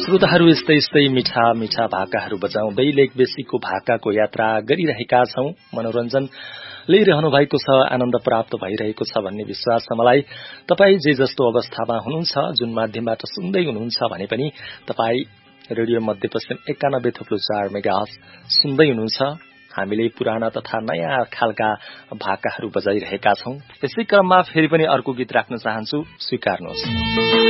श्रोताहरू यस्तै यस्तै मिठा मिठा भाकाहरू बजाउँदै लेकबेसीको भाकाको यात्रा गरिरहेका छौं। मनोरञ्जन लिइरहनु भएको छ, आनन्द प्राप्त भइरहेको छ भन्ने विश्वास छ मलाई। तपाई जे जस्तो अवस्थामा हुनुहुन्छ, जुन माध्यमबाट सुन्दै हुनुहुन्छ भने पनि तपाई रेडियो मध्यपश्चिम 91.4 मेगाहर्ज सुन्दै हुनुहुन्छ। हामीले पुराना तथा नयाँ खालका भाकाहरू बजाइरहेका छौं। यसै क्रममा फेरि पनि अर्को गीत राख्न चाहन्छु, स्वीकार्नुहोस्।